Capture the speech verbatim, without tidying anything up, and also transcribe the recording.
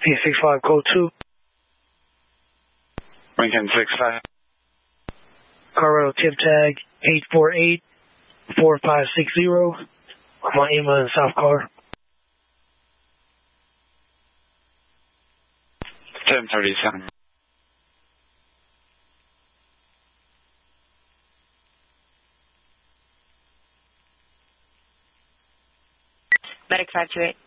P six five code two. Lincoln six five. Colorado tip tag eight four eight four five six zero. My email in South Car. ten thirty-seven. Medic five two eight.